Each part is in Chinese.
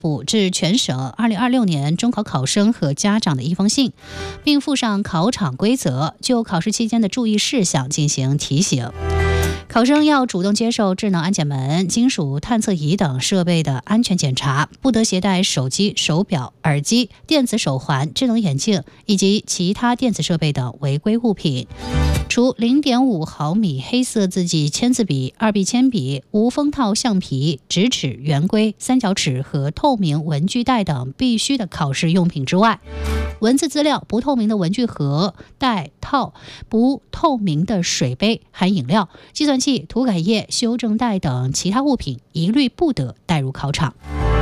部致全省2026年中考考生和家长的一封信，并附上考场规则，就考试期间的注意事项进行提醒。考生要主动接受智能安检门、金属探测仪等设备的安全检查，不得携带手机、手表、耳机、电子手环、智能眼镜以及其他电子设备等违规物品。除 0.5 毫米黑色字迹签字笔、2B 铅笔、无封套橡皮、直尺、圆规、三角尺和透明文具袋等必须的考试用品之外，文字资料、不透明的文具盒、袋套、不透明的水杯含饮料、计算器、涂改液、修正带等其他物品一律不得带入考场。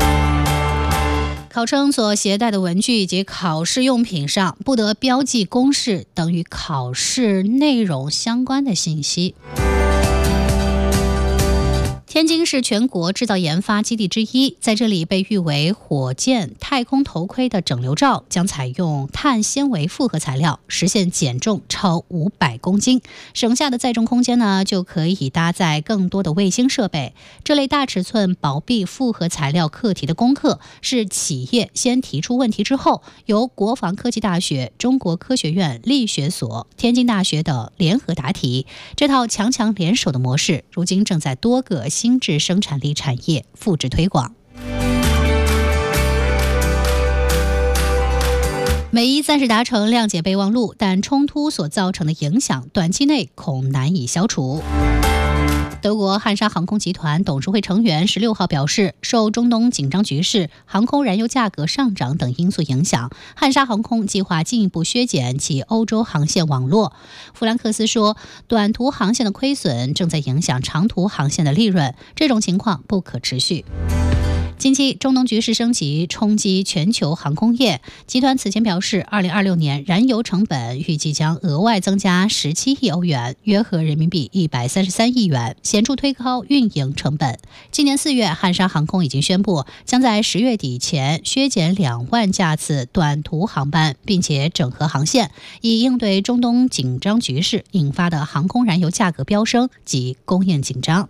考生所携带的文具以及考试用品上不得标记公式等与考试内容相关的信息。天津是全国制造研发基地之一，在这里被誉为火箭太空头盔的整流罩将采用碳纤维复合材料，实现减重超500公斤，省下的载重空间呢，就可以搭载更多的卫星设备。这类大尺寸薄壁复合材料课题的攻克，是企业先提出问题之后，由国防科技大学、中国科学院力学所、天津大学等联合答题。这套强强联手的模式，如今正在多个新质生产力产业复制推广。美伊暂时达成谅解备忘录，但冲突所造成的影响短期内恐难以消除。德国汉莎航空集团董事会成员16号表示，受中东紧张局势、航空燃油价格上涨等因素影响，汉莎航空计划进一步削减其欧洲航线网络。弗兰克斯说，短途航线的亏损正在影响长途航线的利润，这种情况不可持续。近期中东局势升级，冲击全球航空业。集团此前表示，2026年燃油成本预计将额外增加17亿欧元，约合人民币133亿元，显著推高运营成本。今年4月，汉莎航空已经宣布，将在10月底前削减2万架次短途航班，并且整合航线，以应对中东紧张局势引发的航空燃油价格飙升及供应紧张。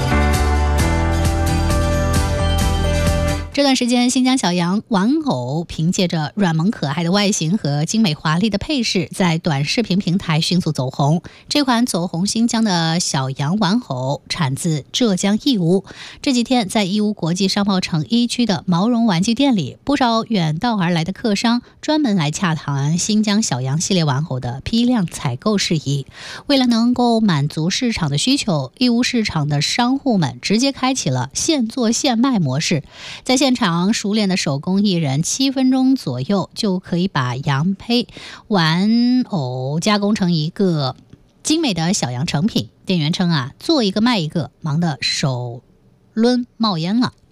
这段时间，新疆小羊玩偶凭借着软萌可爱的外形和精美华丽的配饰，在短视频平台迅速走红。这款走红新疆的小羊玩偶产自浙江义乌。这几天，在义乌国际商贸城1区的毛绒玩具店里，不少远道而来的客商专门来洽谈新疆小羊系列玩偶的批量采购事宜。为了能够满足市场的需求，义乌市场的商户们直接开启了现做现卖模式，在现场熟练的手工艺人7分钟左右就可以把羊胚玩偶加工成一个精美的小羊成品。店员称做一个卖一个，忙得手抡冒烟了。